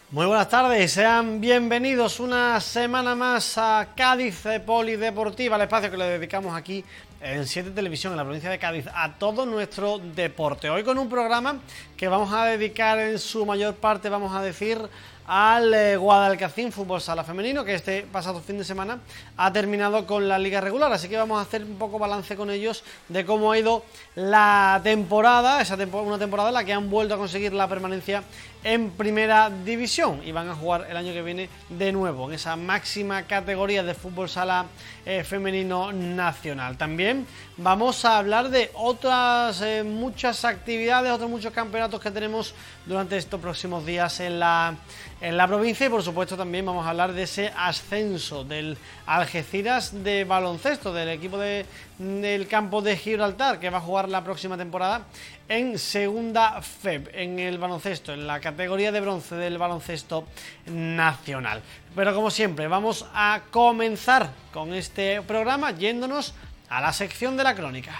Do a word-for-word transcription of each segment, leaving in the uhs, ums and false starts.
Muy buenas tardes, sean bienvenidos una semana más a Cádiz Polideportiva, el espacio que le dedicamos aquí en siete Televisión, en la provincia de Cádiz, a todo nuestro deporte. Hoy con un programa que vamos a dedicar en su mayor parte, vamos a decir, al eh, Guadalcacín Fútbol Sala Femenino, que este pasado fin de semana ha terminado con la liga regular, así que vamos a hacer un poco balance con ellos de cómo ha ido la temporada, esa tempo- una temporada en la que han vuelto a conseguir la permanencia en primera división y van a jugar el año que viene de nuevo en esa máxima categoría de fútbol sala eh, femenino nacional. También vamos a hablar de otras eh, muchas actividades, otros muchos campeonatos que tenemos durante estos próximos días en la, en la provincia, y por supuesto también vamos a hablar de ese ascenso del Algeciras de baloncesto, del equipo de, del campo de Gibraltar, que va a jugar la próxima temporada en segunda F E B, en el baloncesto, en la categoría de bronce del baloncesto nacional. Pero como siempre, vamos a comenzar con este programa yéndonos a la sección de la crónica.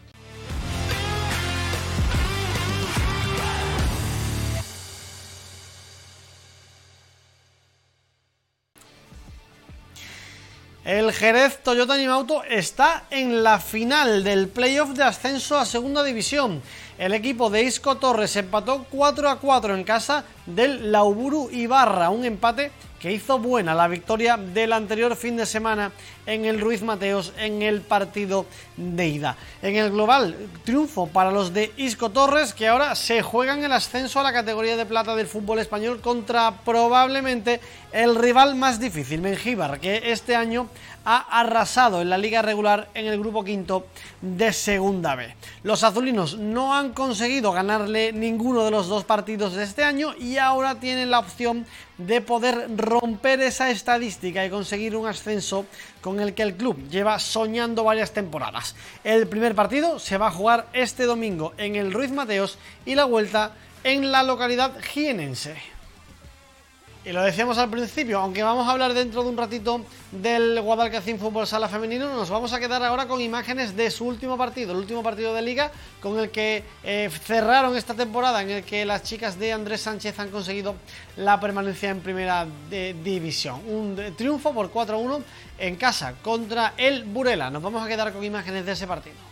El Jerez Toyota Animauto está en la final del playoff de ascenso a segunda división. El equipo de Isco Torres empató cuatro a cuatro en casa del Lauburu Ibarra, un empate que hizo buena la victoria del anterior fin de semana en el Ruiz Mateos en el partido de ida. En el global, triunfo para los de Isco Torres, que ahora se juegan el ascenso a la categoría de plata del fútbol español contra probablemente el rival más difícil, Mengíbar, que este año ha arrasado en la liga regular en el grupo quinto de segunda B. Los azulinos no han conseguido ganarle ninguno de los dos partidos de este año y ahora tienen la opción de poder romper esa estadística y conseguir un ascenso con el que el club lleva soñando varias temporadas. El primer partido se va a jugar este domingo en el Ruiz Mateos y la vuelta en la localidad jienense. Y lo decíamos al principio, aunque vamos a hablar dentro de un ratito del Guadalcacín Fútbol Sala Femenino, nos vamos a quedar ahora con imágenes de su último partido, el último partido de Liga, con el que eh, cerraron esta temporada, en el que las chicas de Andrés Sánchez han conseguido la permanencia en primera de, división. Un de, triunfo por cuatro a uno en casa contra el Burela. Nos vamos a quedar con imágenes de ese partido.